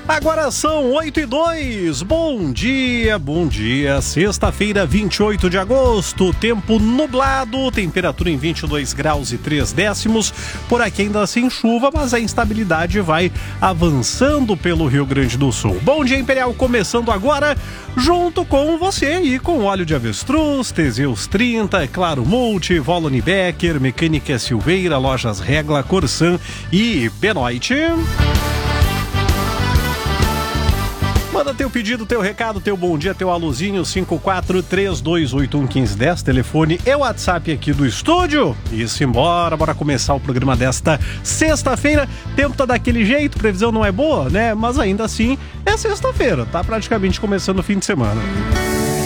Agora são 8h02, bom dia, sexta-feira, 28 de agosto, tempo nublado, temperatura em 22 graus e 3 décimos, por aqui ainda sem chuva, mas a instabilidade vai avançando pelo Rio Grande do Sul. Bom dia, Imperial, começando agora, junto com você e com óleo de avestruz, Teseus 30, Claro Multi, Volone Becker, Mecânica Silveira, Lojas Regla, Corsan e Benoit. Manda teu pedido, teu recado, teu bom dia, teu aluzinho, 5432811510, telefone e WhatsApp aqui do estúdio. E simbora, bora começar o programa desta sexta-feira. Tempo tá daquele jeito, previsão não é boa, né? Mas ainda assim é sexta-feira, tá praticamente começando o fim de semana.